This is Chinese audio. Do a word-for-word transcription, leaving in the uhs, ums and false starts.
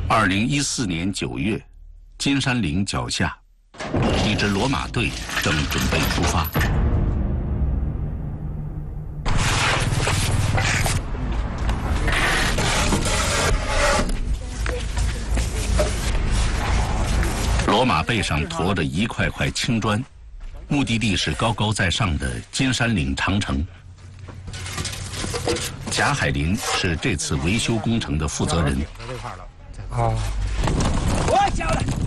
二零一四年九月，金山岭脚下，一支罗马队正准备出发。罗马背上驮着一块块青砖，目的地是高高在上的金山岭长城。贾海林是这次维修工程的负责人。 啊，我交了。